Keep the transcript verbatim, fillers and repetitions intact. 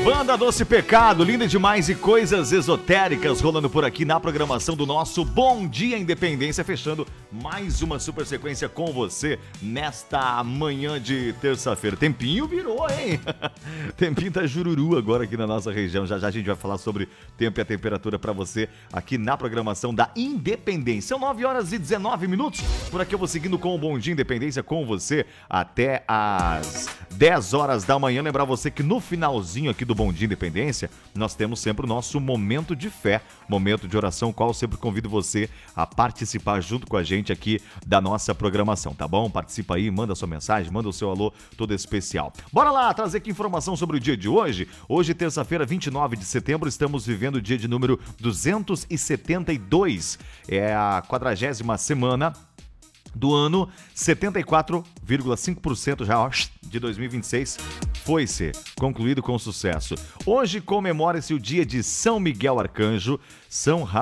Banda Doce Pecado, linda demais e coisas esotéricas rolando por aqui na programação do nosso Bom Dia Independência, fechando mais uma super sequência com você nesta manhã de terça-feira. Tempinho virou, hein? Tempinho tá jururu agora aqui na nossa região. Já já a gente vai falar sobre tempo e a temperatura pra você aqui na programação da Independência. São nove horas e dezenove minutos. Por aqui eu vou seguindo com o Bom Dia Independência com você até às dez horas da manhã. Lembrar você que no finalzinho aqui do Bom Dia Independência, nós temos sempre o nosso momento de fé, momento de oração, qual eu sempre convido você a participar junto com a gente aqui da nossa programação, tá bom? Participa aí, manda sua mensagem, manda o seu alô todo especial. Bora lá trazer aqui informação sobre o dia de hoje. Hoje, terça-feira, vinte e nove de setembro, estamos vivendo o dia de número duzentos e setenta e dois. É a quadragésima semana do ano, setenta e quatro vírgula cinco por cento já ó, de dois mil e vinte e seis foi-se concluído com sucesso. Hoje comemora-se o dia de São Miguel Arcanjo, São Rafael.